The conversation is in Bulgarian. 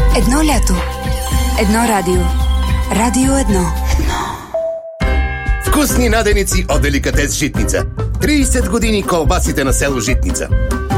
Едно лято. Едно радио. Радио 1. Вкусни наденици от Деликатес Житница. 30 години колбасите на село Житница.